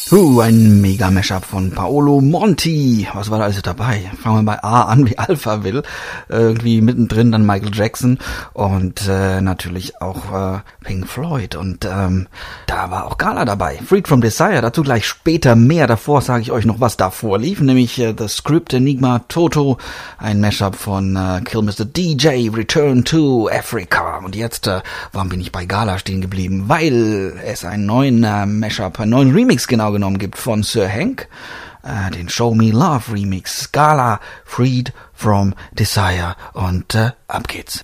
Ein Mega-Mashup von Paolo Monti. Was war da alles dabei? Fangen wir bei A an, wie Alphaville. Irgendwie mittendrin dann Michael Jackson und natürlich auch Pink Floyd. Und da war auch Gala dabei. Freed from Desire, dazu gleich später mehr. Davor sage ich euch noch, was davor lief. Nämlich The Script, Enigma, Toto. Ein Mashup von Kill Mr. DJ, Return to Africa. Und jetzt, warum bin ich bei Gala stehen geblieben? Weil es einen neuen Mashup, einen neuen Remix genau genommen gibt von Sir Hank, den Show Me Love Remix, Gala, Freed from Desire und ab geht's.